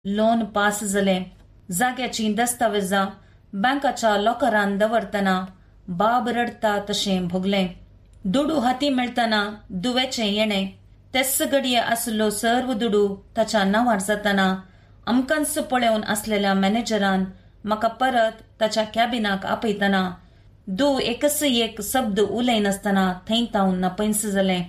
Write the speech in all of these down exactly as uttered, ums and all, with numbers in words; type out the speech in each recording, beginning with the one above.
Loan pass जालें. जाग्याची दस्तावेजां बँकाच्या लॉकरांत दवरतना बाब रडता तशें भोगलें. दुडू हाती मेळतना दुवेचें येणें. तेच घडये आसलो सर्व दुडू ताच्या नांवार जातना आमकांच पळोवन आसलेल्या मॅनेजरान म्हाका परत ताच्या कॅबिनाक आपयतना दू एकच एक शब्द उलयनासतना थंय तावन नापयस जालें.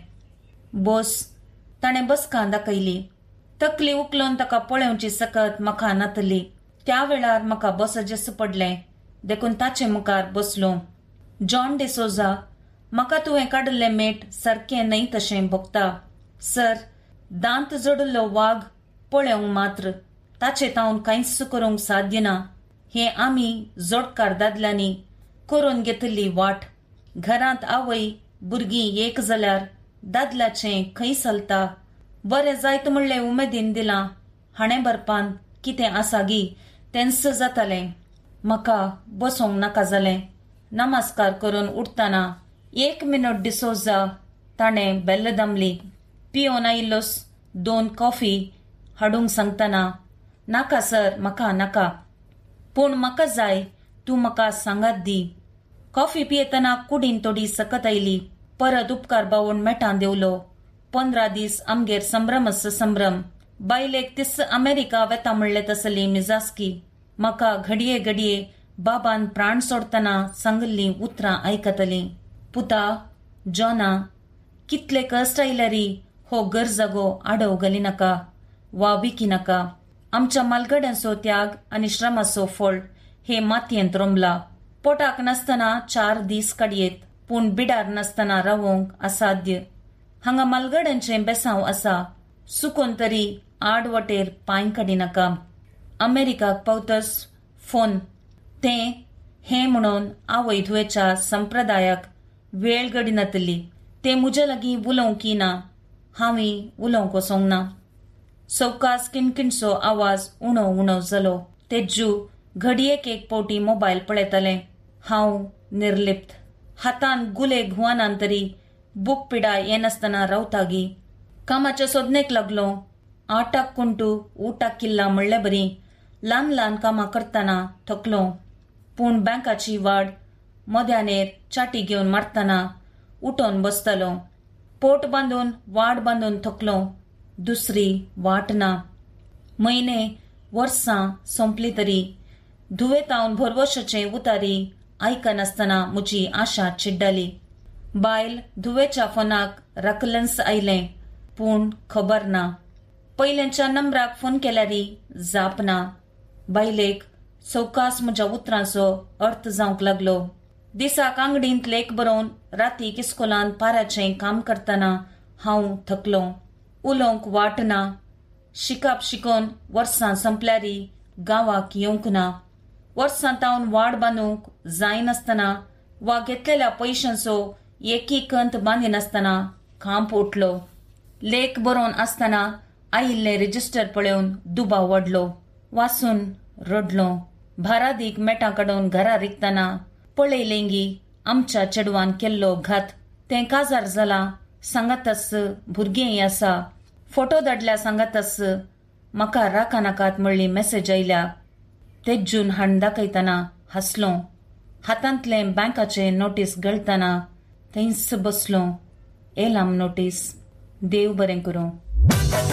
बोस ताणें बसका दाखयली. तकली उखलून ताका पळोवची सकत म्हाका नातली. त्या वेळार म्हाका बसजेस पडलें. देखून ताचे मुखार बसलों. जॉन डिसोजा, म्हाका तुवें काडिल्लें मेट सारकें न्हय तशें भोगता. सर, दांत जोडिल्लो वाघ पळोवंक मात्र ताचे तावन कांयच करूंक साध्य ना. हें आमी जोडकार दादल्यांनी करून घेतिल्ली वाट. घरांत आवय भुरगीं एक जाल्यार दादल्याचें खंय चलता. बरें जायत म्हणलें उमेदीन दिलां. हाणें बरपान कितें आसा गी तेंच जातालें. म्हाका बसोंक नाका जालें. नमस्कार करून उठतना एक मिनट डिसोजा ताणें बेल्ल दामली. पियोन आयिल्लोस दोन कॉफी हाडूंक सांगतना नाका सर, म्हाका नाका. पूण म्हाका जाय, तूं म्हाका सांगात दी. कॉफी पियेतना कुडीन थोडी सकत आयली. परत उपकार बावून मेटां देवलो. पंदरा दीस आमगेर संभ्रमच संभ्रम. बायलेक तिस अमेरिका वेता म्हणले तसली मिजासकी. म्हाका घडये घडये बाबान प्राण सोडतना सांगिल्लीं उतरां आयकतलीं. पुता, जॉना, कितले कश्ट आयल्यारी हो घर जागो आडव घाली नाका वा विकी नाका. आमच्या मालगड्यांचो त्याग आनी श्रमाचो फळ हे मातयेंत रोमला. पोटाक नासतना चार दीस काडयेत, पूण बिडार नासतना रावोंक असाध्य. हांगा मालगड्यांचें बेसांव आसा. सुकून तरी आडवटेर पांय काडिनाका. अमेरिकाक पावतस फोन. तें हें म्हणून आवय धुवेच्या संप्रदायाक वेळ घडिनातली. ते म्हजे लागीं उलोवंकी ना. हांवें उलोवंक वचोंक ना. सवकास किणकिणचो आवाज उणो उणो जालो. तेजू घडयेक एक पावटी मोबायल पळयतालें. हांव निर्लिप्त. हातान गुले घुवानान तरी बूक पिडा येनासतना रावतागी. कामाच्या सोदनेक लागलो. आठाक कुंटू उठाक किल्ला म्हणले बरी. ल्हान ल्हान कामां करतना थकलो. पूण बँकाची वाड मोद्यानेर चाटी घेवन मारतना उठोन बसतलो. पोट बांदून वाड बांदून थकलो. दुसरी वाट ना. म्हयने वर्सां सोंपली तरी धुवेतावन भरवशाचे उतारी आयकनासतना म्हजी आशा चिड्डली. बायल धुवेच्या फोनाक राखलन्स आयलें, पूण खबर ना. पयलेंच्या नंबराक फोन केल्यारी जाप ना. बायलेक सवकास म्हज्या उतरांचो अर्थ जावंक लागलो. दिसाक आंगडींत लेख बरोवन रातीक इस्कोलांत पाऱ्याचें काम करतना हांव थकलो. उलोवंक वाट ना. शिकप शिकोवन वर्सां संपल्यारी गांवाक येवंक ना. वर्सां तावन वाड बांदूंक जायनासतना वा घेतलेल्या पयशांचो एकी कंत बांदिनासतना खांप उठलो. लेख बरोवन आसतना आयिल्लें रेजिस्टर पळोवन दुबाव वाडलो. वाचून रडलो. भारादीक मेटां काडून घरा रिकतना पळयलें गी आमच्या चेडवान केल्लो घात. तें काजार जालां सांगातस. भुरगेंय आसा. फोटो धाडल्या सांगातस. म्हाका राका नाकात म्हणली मॅसेज आयल्या. तेजून हाण दाखयतना हांसलो. हातांतलें बँकाचें नोटीस गळतना थंयच बसलो. एलाम नोटीस. देव बरें करूं.